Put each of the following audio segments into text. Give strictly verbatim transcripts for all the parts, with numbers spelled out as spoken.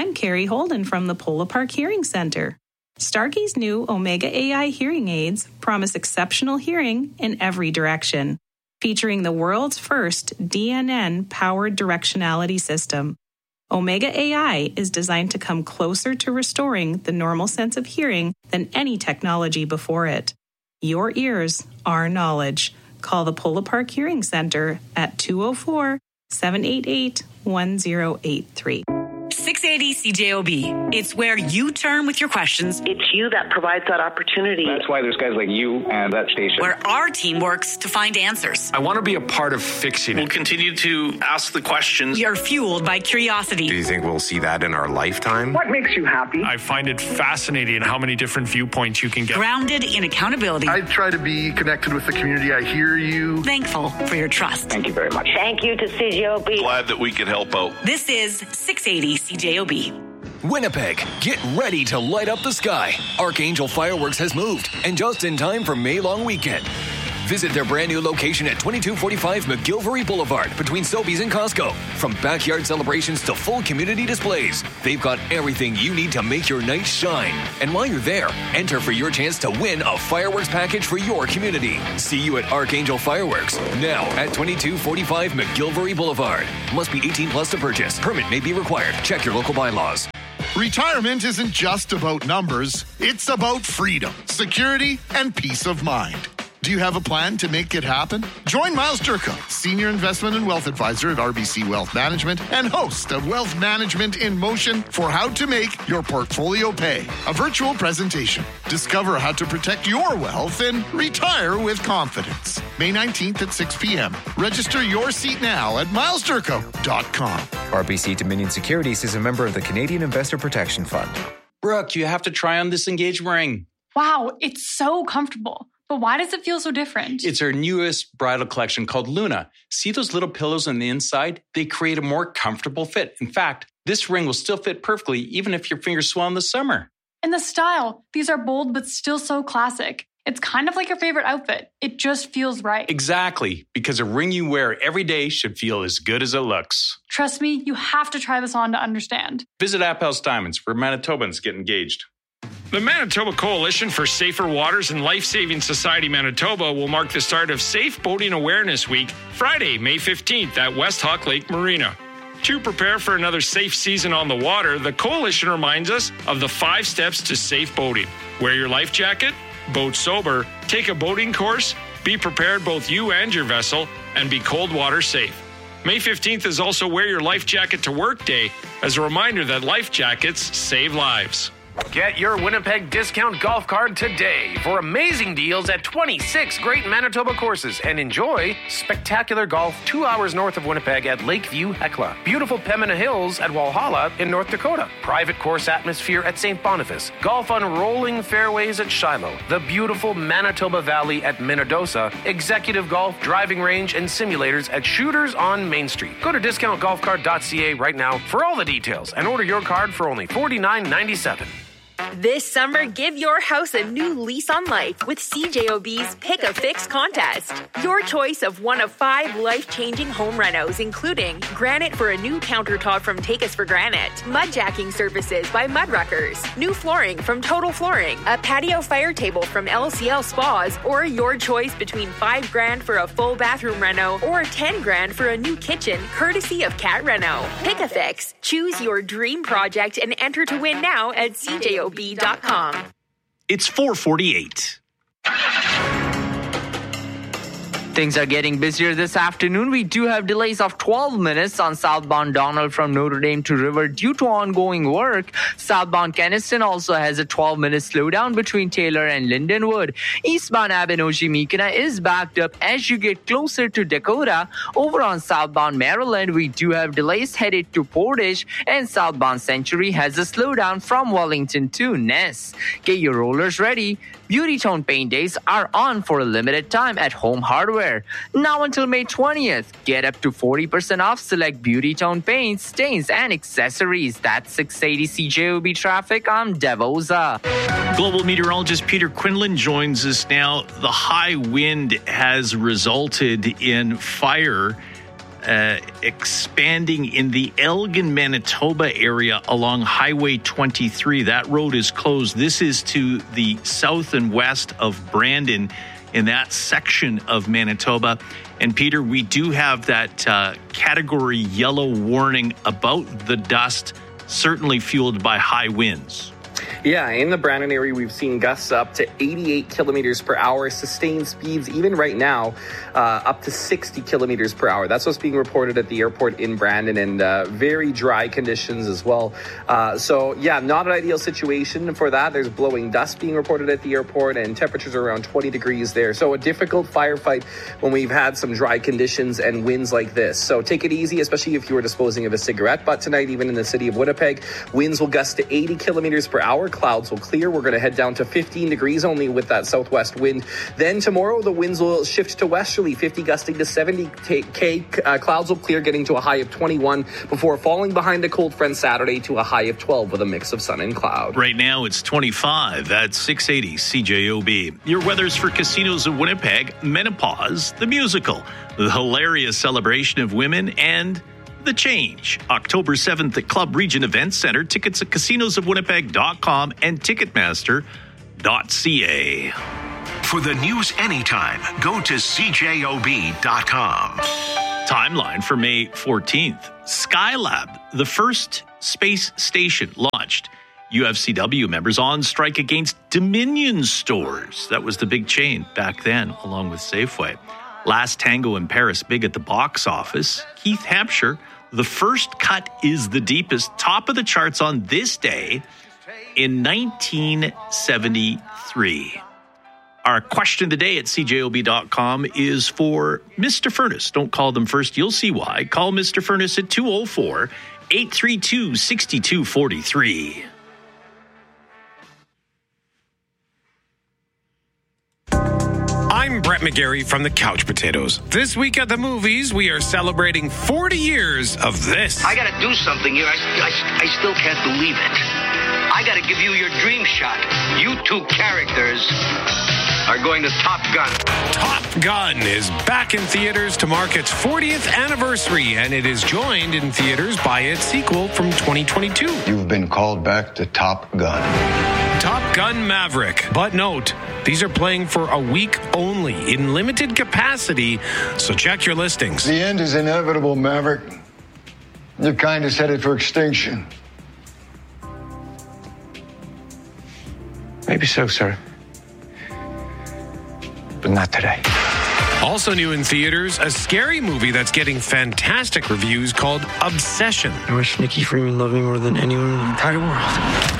I'm Carrie Holden from the Polo Park Hearing Center. Starkey's new Omega A I hearing aids promise exceptional hearing in every direction, featuring the world's first D N N-powered directionality system. Omega A I is designed to come closer to restoring the normal sense of hearing than any technology before it. Your ears, our knowledge. Call the Polo Park Hearing Center at two oh four, seven eight eight, one oh eight three. six eighty C J O B. It's where you turn with your questions. It's you that provides that opportunity. That's why there's guys like you and that station. Where our team works to find answers. I want to be a part of fixing it. We'll continue to ask the questions. We are fueled by curiosity. Do you think we'll see that in our lifetime? What makes you happy? I find it fascinating how many different viewpoints you can get. Grounded in accountability. I try to be connected with the community. I hear you. Thankful for your trust. Thank you very much. Thank you to C J O B. Glad that we could help out. This is six eighty C J O B. Winnipeg, get ready to light up the sky. Archangel Fireworks has moved, and just in time for May Long Weekend. Visit their brand new location at twenty-two forty-five McGilvery Boulevard between Sobeys and Costco. From backyard celebrations to full community displays, they've got everything you need to make your night shine. And while you're there, enter for your chance to win a fireworks package for your community. See you at Archangel Fireworks, now at twenty-two forty-five McGilvery Boulevard. Must be eighteen plus to purchase. Permit may be required. Check your local bylaws. Retirement isn't just about numbers. It's about freedom, security, and peace of mind. Do you have a plan to make it happen? Join Miles Durko, Senior Investment and Wealth Advisor at R B C Wealth Management and host of Wealth Management in Motion for how to make your portfolio pay. A virtual presentation. Discover how to protect your wealth and retire with confidence. May nineteenth at six p.m. Register your seat now at miles durko dot com. R B C Dominion Securities is a member of the Canadian Investor Protection Fund. Brooke, you have to try on this engagement ring. Wow, it's so comfortable. But why does it feel so different? It's our newest bridal collection called Luna. See those little pillows on the inside? They create a more comfortable fit. In fact, this ring will still fit perfectly even if your fingers swell in the summer. And the style. These are bold but still so classic. It's kind of like your favorite outfit. It just feels right. Exactly, because a ring you wear every day should feel as good as it looks. Trust me, you have to try this on to understand. Visit Appel's Diamonds where Manitobans get engaged. The Manitoba Coalition for Safer Waters and Life-Saving Society Manitoba will mark the start of Safe Boating Awareness Week, Friday, May fifteenth at West Hawk Lake Marina. To prepare for another safe season on the water, the Coalition reminds us of the five steps to safe boating. Wear your life jacket, boat sober, take a boating course, be prepared both you and your vessel, and be cold water safe. May fifteenth is also Wear Your Life Jacket to Work Day, as a reminder that life jackets save lives. Get your Winnipeg discount golf card today for amazing deals at twenty-six great Manitoba courses and enjoy spectacular golf two hours north of Winnipeg at Lakeview Hecla, beautiful Pembina Hills at Walhalla in North Dakota, private course atmosphere at Saint Boniface, golf on rolling fairways at Shiloh, the beautiful Manitoba Valley at Minnedosa, executive golf, driving range, and simulators at Shooters on Main Street. Go to discount golf card dot c a right now for all the details and order your card for only forty-nine ninety-seven. This summer, give your house a new lease on life with C J O B's Pick a Fix contest. Your choice of one of five life-changing home renos, including granite for a new countertop from Take Us for Granite, mudjacking services by Mudruckers, new flooring from Total Flooring, a patio fire table from L C L Spas, or your choice between five grand for a full bathroom reno or ten grand for a new kitchen, courtesy of Cat Reno. Pick a Fix. Choose your dream project and enter to win now at C J O B dot com. It's four forty-eight. Things are getting busier this afternoon. We do have delays of twelve minutes on southbound Donald from Notre Dame to River due to ongoing work. Southbound Keniston also has a twelve minute slowdown between Taylor and Lindenwood. Eastbound Abenoji-Mekina is backed up as you get closer to Dakota. Over on southbound Maryland, we do have delays headed to Portage, and southbound Century has a slowdown from Wellington to Ness. Get your rollers ready. Beauty Tone Paint Days are on for a limited time at Home Hardware. Now until May twentieth, get up to forty percent off select Beauty Tone paints, stains, and accessories. That's six eighty C J O B traffic. I'm Devoza. Global meteorologist Peter Quinlan joins us now. The high wind has resulted in fire uh, expanding in the Elgin, Manitoba area along Highway twenty-three. That road is closed. This is to the south and west of Brandon in that section of Manitoba. And Peter, we do have that uh, category yellow warning about the dust, certainly fueled by high winds. Yeah, in the Brandon area, we've seen gusts up to eighty-eight kilometers per hour, sustained speeds even right now uh, up to sixty kilometers per hour. That's what's being reported at the airport in Brandon, and uh, very dry conditions as well. Uh, so, yeah, not an ideal situation for that. There's blowing dust being reported at the airport, and temperatures are around twenty degrees there. So a difficult firefight when we've had some dry conditions and winds like this. So take it easy, especially if you were disposing of a cigarette. But tonight, even in the city of Winnipeg, winds will gust to eighty kilometers per hour. Clouds will clear. We're going to head down to fifteen degrees only with that southwest wind. Then tomorrow, the winds will shift to westerly, fifty gusting to seventy K. Uh, clouds will clear, getting to a high of twenty-one before falling behind a cold front Saturday to a high of twelve with a mix of sun and cloud. Right now, it's twenty-five at six eighty C J O B. Your weather's for Casinos of Winnipeg, Menopause, the musical, the hilarious celebration of women, and The Change. October seventh at Club Region Event Center. Tickets at casinos of winnipeg dot com and ticketmaster dot c a. For the news anytime, go to c j o b dot com. Timeline for May fourteenth. Skylab, the first space station launched. U F C W members on strike against Dominion stores. That was the big chain back then, along with Safeway. Last Tango in Paris, big at the box office. Keith Hampshire, The First Cut is the Deepest, top of the charts on this day in nineteen seventy-three. Our question of the day at c j o b dot com is for Mister Furness. Don't call them first. You'll see why. Call Mister Furness at two oh four, eight three two, six two four three. I'm Brett McGarry from the Couch Potatoes. This week at the movies, we are celebrating forty years of this. I gotta do something here. I, I, I still can't believe it. I gotta give you your dream shot. You two characters are going to Top Gun. Top Gun is back in theaters to mark its fortieth anniversary, and it is joined in theaters by its sequel from twenty twenty-two. You've been called back to Top Gun. Top Gun Maverick. But note, these are playing for a week only in limited capacity, so check your listings. The end is inevitable, Maverick. Your kind is headed for extinction. Maybe so, sir. But not today. Also new in theaters, a scary movie that's getting fantastic reviews called Obsession. I wish Nikki Freeman loved me more than anyone in the entire world.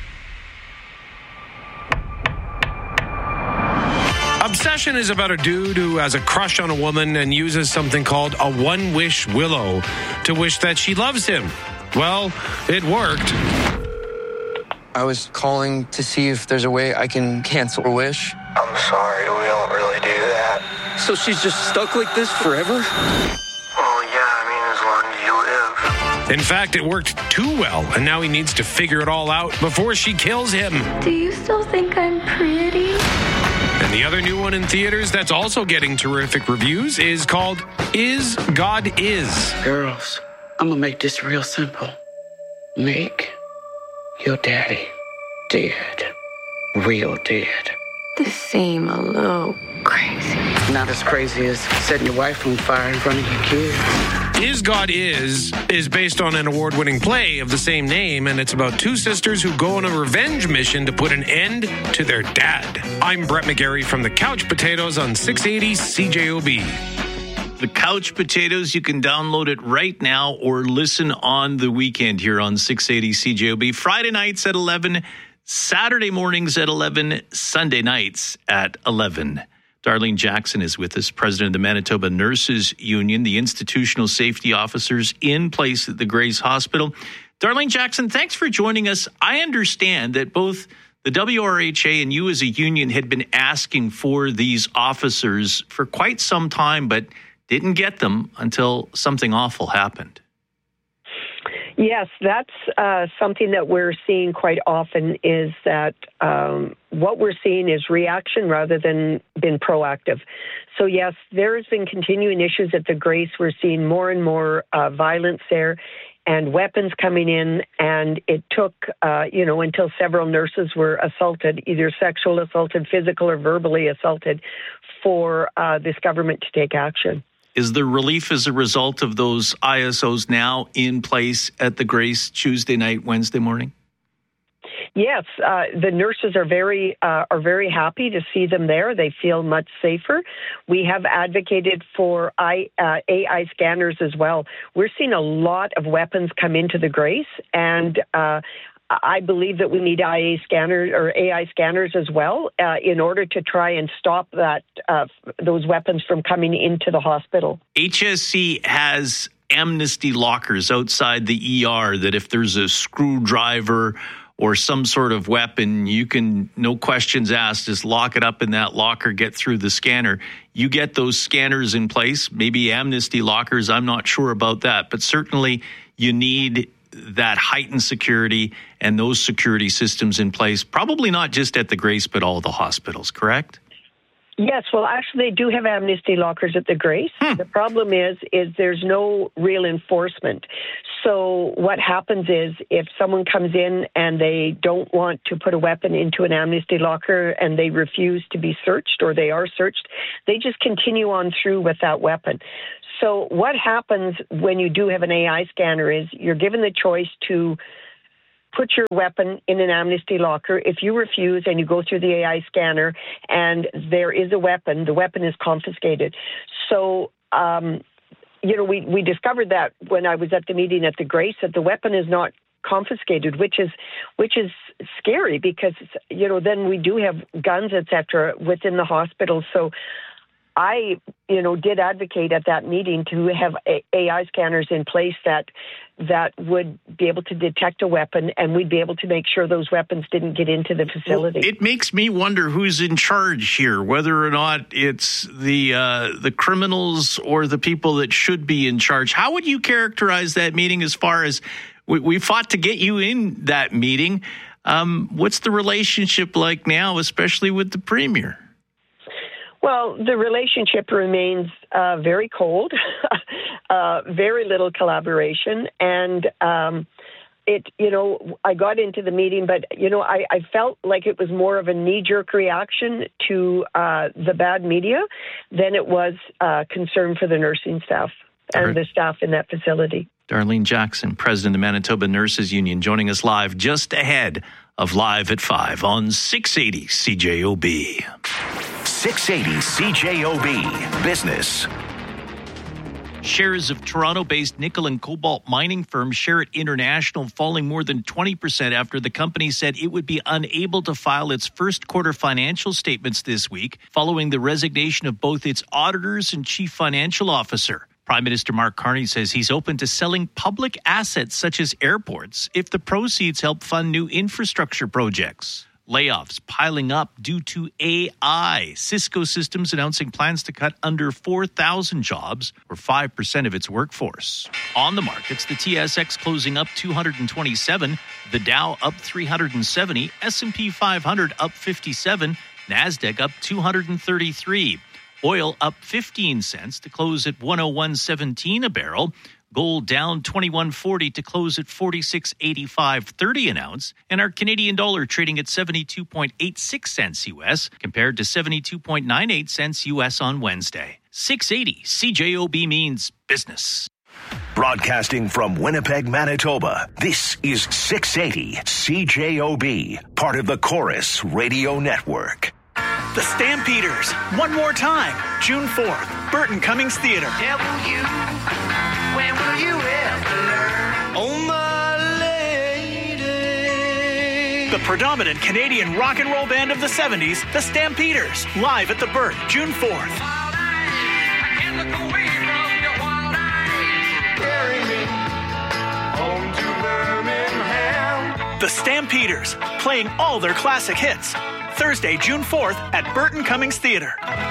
Obsession is about a dude who has a crush on a woman and uses something called a one-wish willow to wish that she loves him. Well, it worked. I was calling to see if there's a way I can cancel a wish. I'm sorry, we don't really do that. So she's just stuck like this forever? Well, yeah, I mean, as long as you live. In fact, it worked too well, and now he needs to figure it all out before she kills him. Do you still think I'm pretty? And the other new one in theaters that's also getting terrific reviews is called Is God Is. Girls, I'm gonna make this real simple. Make your daddy dead. Real dead. This seem a little crazy. Not as crazy as setting your wife on fire in front of your kids. Is God Is is based on an award-winning play of the same name, and it's about two sisters who go on a revenge mission to put an end to their dad. I'm Brett McGarry from the Couch Potatoes on six eighty C J O B. The Couch Potatoes, you can download it right now or listen on the weekend here on six eighty C J O B. Friday nights at eleven, Saturday mornings at eleven, Sunday nights at eleven. Darlene Jackson is with us, president of the Manitoba Nurses Union, the institutional safety officers in place at the Grace Hospital. Darlene Jackson, thanks for joining us. I understand that both the W R H A and you as a union had been asking for these officers for quite some time, but didn't get them until something awful happened. Yes, that's uh, something that we're seeing quite often is that um, what we're seeing is reaction rather than been proactive. So, yes, there has been continuing issues at the Grace. We're seeing more and more uh, violence there and weapons coming in, and it took, uh, you know, until several nurses were assaulted, either sexual assaulted, physical or verbally assaulted, for uh, this government to take action. Is there relief as a result of those I S Os now in place at the Grace Tuesday night, Wednesday morning? Yes, uh, the nurses are very uh, are very happy to see them there. They feel much safer. We have advocated for I, uh, A I scanners as well. We're seeing a lot of weapons come into the Grace, and uh, I believe that we need I A scanners or A I scanners as well uh, in order to try and stop that uh, those weapons from coming into the hospital. H S C has amnesty lockers outside the E R that if there's a screwdriver or some sort of weapon, you can, no questions asked, just lock it up in that locker, get through the scanner. You get those scanners in place, maybe amnesty lockers, I'm not sure about that, but certainly you need that heightened security and those security systems in place, probably not just at the Grace, but all the hospitals, correct? Yes, well, actually, they do have amnesty lockers at the Grace. Hmm. The problem is, is there's no real enforcement. So what happens is if someone comes in and they don't want to put a weapon into an amnesty locker and they refuse to be searched or they are searched, they just continue on through with that weapon. So what happens when you do have an A I scanner is you're given the choice to put your weapon in an amnesty locker. If you refuse and you go through the A I scanner and there is a weapon, the weapon is confiscated. So, um, you know, we, we discovered that when I was at the meeting at the Grace, that the weapon is not confiscated, which is which is scary because, you know, then we do have guns, et cetera, within the hospital. So I, you know, did advocate at that meeting to have A I scanners in place that that would be able to detect a weapon, and we'd be able to make sure those weapons didn't get into the facility. Well, it makes me wonder who's in charge here, whether or not it's the uh, the criminals or the people that should be in charge. How would you characterize that meeting as far as we, we fought to get you in that meeting? Um, what's the relationship like now, especially with the Premier? Well, the relationship remains uh, very cold, uh, very little collaboration, and um, it, you know, I got into the meeting, but, you know, I, I felt like it was more of a knee-jerk reaction to uh, the bad media than it was uh, concern for the nursing staff and the staff in that facility. Darlene Jackson, President of the Manitoba Nurses Union, joining us live just ahead of Live at five on six eighty C J O B. six eighty C J O B Business. Shares of Toronto-based nickel and cobalt mining firm Sherritt International falling more than twenty percent after the company said it would be unable to file its first quarter financial statements this week following the resignation of both its auditors and chief financial officer. Prime Minister Mark Carney says he's open to selling public assets such as airports if the proceeds help fund new infrastructure projects. Layoffs piling up due to A I. Cisco Systems announcing plans to cut under four thousand jobs, or five percent of its workforce. On the markets, the T S X closing up two hundred twenty-seven, the Dow up three hundred seventy, S and P five hundred up fifty-seven, NASDAQ up two hundred thirty-three. Oil up fifteen cents to close at one oh one seventeen a barrel. Gold down twenty-one forty to close at forty-six eighty-five thirty an ounce. And our Canadian dollar trading at seventy-two point eight six cents U S compared to seventy-two point nine eight cents U S on Wednesday. six eighty C J O B means business. Broadcasting from Winnipeg, Manitoba, this is six eighty C J O B, part of the Chorus Radio Network. The Stampeders, one more time, June fourth, Burton Cummings Theater. W, when will you ever learn? Oh, my lady. The predominant Canadian rock and roll band of the seventies, the Stampeders, live at the Burt, June fourth. Carry me home to Birmingham. The Stampeders, playing all their classic hits. Thursday, June fourth at Burton Cummings Theater.